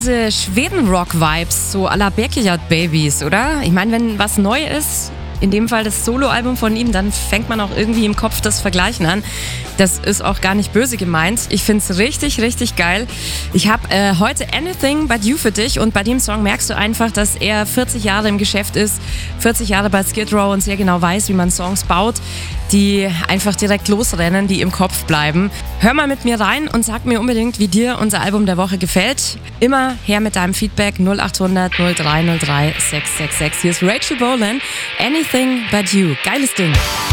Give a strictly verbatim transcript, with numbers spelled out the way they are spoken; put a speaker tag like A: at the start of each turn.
A: Diese Schweden-Rock-Vibes, so à la Backyard Babies, oder? Ich meine, wenn was neu ist, in dem Fall das Soloalbum von ihm, dann fängt man auch irgendwie im Kopf das Vergleichen an. Das ist auch gar nicht böse gemeint. Ich finde es richtig, richtig geil. Ich habe äh, heute Anything But You für dich und bei dem Song merkst du einfach, dass er vierzig Jahre im Geschäft ist, vierzig Jahre bei Skid Row und sehr genau weiß, wie man Songs baut, die einfach direkt losrennen, die im Kopf bleiben. Hör mal mit mir rein und sag mir unbedingt, wie dir unser Album der Woche gefällt. Immer her mit deinem Feedback null acht hundert null drei null drei sechs sechs sechs. Hier ist Rachel Bolan, Anything But You. Geiles Ding.